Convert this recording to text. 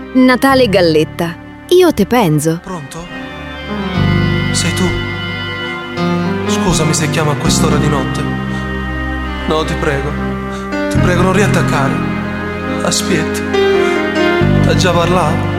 Natale Galletta, io te penso. Pronto? Sei tu? Scusami se chiamo a quest'ora di notte. No, ti prego, non riattaccare. Aspetti. Hai già parlato?